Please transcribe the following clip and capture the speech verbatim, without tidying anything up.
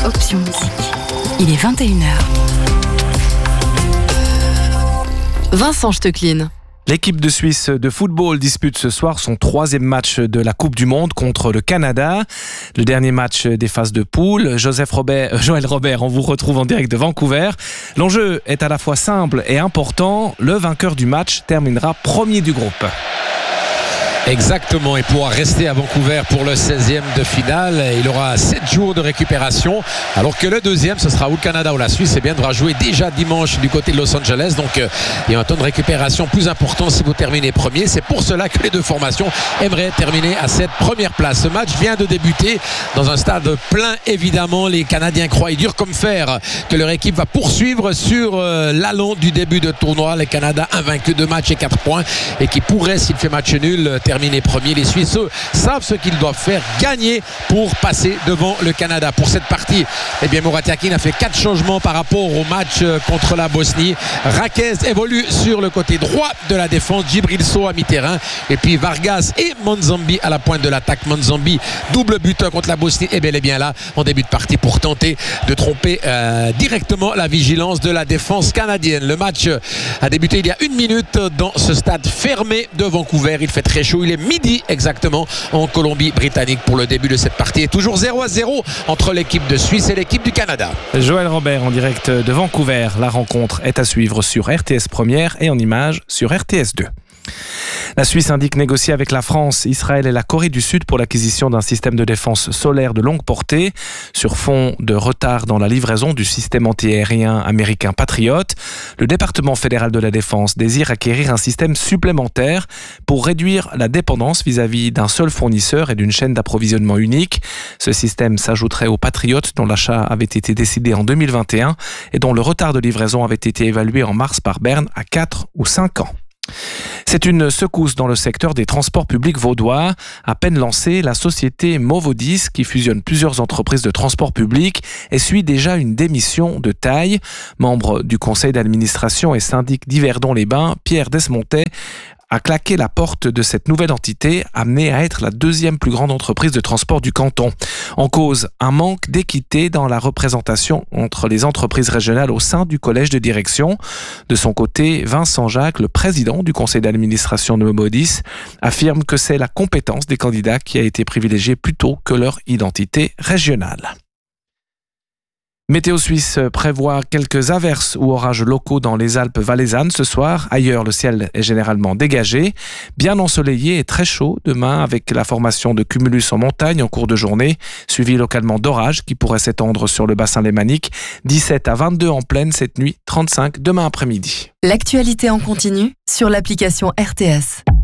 Option Musique. Il est vingt et une heures. Vincent Stecklin. L'équipe de Suisse de football dispute ce soir son troisième match de la Coupe du Monde contre le Canada. Le dernier match des phases de poule. Joseph Robert, Joël Robert, on vous retrouve en direct de Vancouver. L'enjeu est à la fois simple et important. Le vainqueur du match terminera premier du groupe. Exactement, et pourra rester à Vancouver pour le seizième de finale. Il aura sept jours de récupération, alors que le deuxième, ce sera ou le Canada ou la Suisse. Et bien, devra jouer déjà dimanche du côté de Los Angeles. Donc, euh, il y a un temps de récupération plus important si vous terminez premier. C'est pour cela que les deux formations aimeraient terminer à cette première place. Ce match vient de débuter dans un stade plein, évidemment. Les Canadiens croient, et dur comme fer, que leur équipe va poursuivre sur euh, l'allant du début de tournoi. Les Canada invaincus de matchs et quatre points, et qui pourraient, s'il fait match nul, terminer premier. Les Suisses eux, savent ce qu'ils doivent faire, gagner pour passer devant le Canada. Pour cette partie, eh bien, Murat Yakin a fait quatre changements par rapport au match contre la Bosnie. Raquez évolue sur le côté droit de la défense, Djibril Sow à mi-terrain, et puis Vargas et Monzambi à la pointe de l'attaque. Monzambi, double buteur contre la Bosnie, est bel et bien là en début de partie pour tenter de tromper euh, directement la vigilance de la défense canadienne. Le match a débuté il y a une minute dans ce stade fermé de Vancouver. Il fait très chaud. Il est midi exactement en Colombie-Britannique pour le début de cette partie. Et toujours zéro à zéro entre l'équipe de Suisse et l'équipe du Canada. Joël Robert en direct de Vancouver. La rencontre est à suivre sur R T S Première et en images sur R T S deux. La Suisse indique négocier avec la France, Israël et la Corée du Sud pour l'acquisition d'un système de défense solaire de longue portée sur fond de retard dans la livraison du système antiaérien américain Patriot. Le département fédéral de la défense désire acquérir un système supplémentaire pour réduire la dépendance vis-à-vis d'un seul fournisseur et d'une chaîne d'approvisionnement unique. Ce système s'ajouterait au Patriot dont l'achat avait été décidé en deux mille vingt et un et dont le retard de livraison avait été évalué en mars par Berne à quatre ou cinq ans. C'est une secousse dans le secteur des transports publics vaudois. À peine lancée, la société Movodis, qui fusionne plusieurs entreprises de transport public, essuie déjà une démission de taille. Membre du conseil d'administration et syndic d'Yverdon-les-Bains, Pierre Desmontet a claqué la porte de cette nouvelle entité, amenée à être la deuxième plus grande entreprise de transport du canton. En cause, un manque d'équité dans la représentation entre les entreprises régionales au sein du collège de direction. De son côté, Vincent Jacques, le président du conseil d'administration de Movodis, affirme que c'est la compétence des candidats qui a été privilégiée plutôt que leur identité régionale. Météo Suisse prévoit quelques averses ou orages locaux dans les Alpes valaisannes ce soir. Ailleurs, le ciel est généralement dégagé, bien ensoleillé et très chaud demain avec la formation de cumulus en montagne en cours de journée, suivi localement d'orages qui pourraient s'étendre sur le bassin lémanique. dix-sept à vingt-deux en pleine cette nuit, trente-cinq demain après-midi. L'actualité en continu sur l'application R T S.